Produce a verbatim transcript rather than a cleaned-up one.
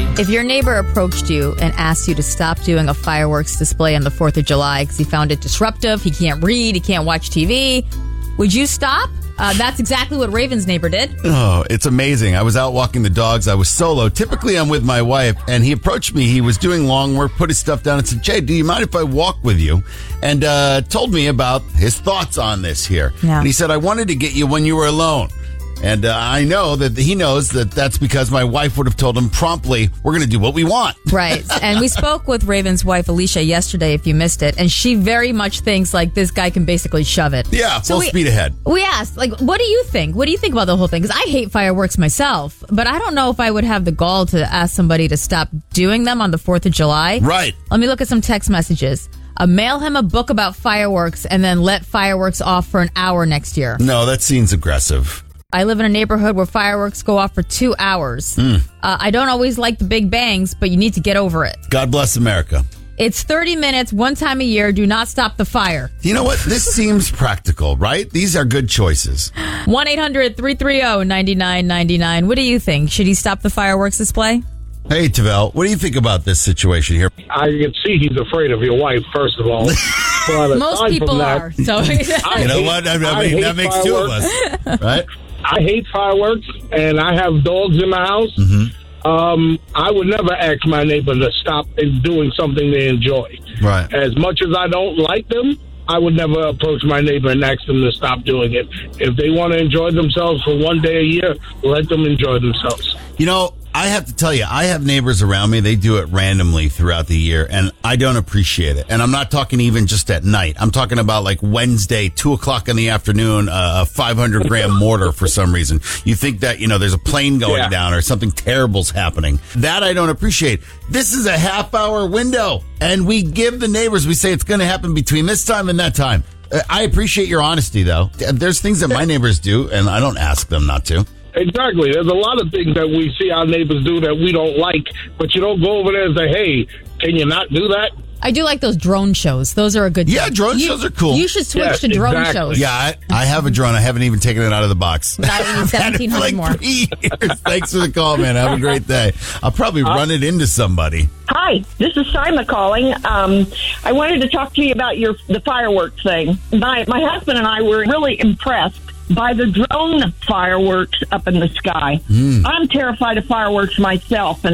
If your neighbor approached you and asked you to stop doing a fireworks display on the fourth of July because he found it disruptive, he can't read, he can't watch T V, would you stop? Uh, that's exactly what Raven's neighbor did. Oh, it's amazing. I was out walking the dogs. I was solo. Typically, I'm with my wife, and he approached me. He was doing lawn work, put his stuff down, and said, Jay, do you mind if I walk with you? And uh, told me about his thoughts on this here. Yeah. And he said, I wanted to get you when you were alone. And uh, I know that he knows that that's because my wife would have told him promptly, we're going to do what we want. Right. And we spoke with Raven's wife, Alicia, yesterday, if you missed it. And she very much thinks like this guy can basically shove it. Yeah, So full we- speed ahead. We asked, like, what do you think? What do you think about the whole thing? Because I hate fireworks myself, but I don't know if I would have the gall to ask somebody to stop doing them on the fourth of July. Right. Let me look at some text messages. Uh, mail him a book about fireworks and then let fireworks off for an hour next year. No, that seems aggressive. I live in a neighborhood where fireworks go off for two hours. Mm. Uh, I don't always like the big bangs, but you need to get over it. God bless America. It's thirty minutes, one time a year. Do not stop the fire. You know what? This seems practical, right? These are good choices. one eight hundred three three zero nine nine nine nine. What do you think? Should he stop the fireworks display? Hey, Tavel, what do you think about this situation here? I can see he's afraid of your wife, first of all. But Most aside people from that, are. So I You know hate- what? I I mean, hate that makes two of fireworks. us, right? I hate fireworks, and I have dogs in my house. Mm-hmm. Um, I would never ask my neighbor to stop doing something they enjoy. Right. As much as I don't like them, I would never approach my neighbor and ask them to stop doing it. If they want to enjoy themselves for one day a year, let them enjoy themselves. You know, I have to tell you, I have neighbors around me. They do it randomly throughout the year, and I don't appreciate it. And I'm not talking even just at night. I'm talking about like Wednesday, two o'clock in the afternoon, uh, a five hundred gram mortar for some reason. You think that, you know, there's a plane going Yeah. down or something terrible's happening. That I don't appreciate. This is a half hour window, and we give the neighbors, we say it's going to happen between this time and that time. Uh, I appreciate your honesty, though. There's things that my neighbors do, and I don't ask them not to. Exactly. There's a lot of things that we see our neighbors do that we don't like, but you don't go over there and say, hey, can you not do that? I do like those drone shows. Those are a good. Yeah, drone you, shows are cool. You should switch Yes, to drone exactly. shows. Yeah, I, I have a drone. I haven't even taken it out of the box. Not even I've had it seventeen for hundred like more. three years. Thanks for the call, man. Have a great day. I'll probably run it into somebody. Hi, this is Sima calling. Um, I wanted to talk to you about your the fireworks thing. My my husband and I were really impressed by the drone fireworks up in the sky. Mm. I'm terrified of fireworks myself, and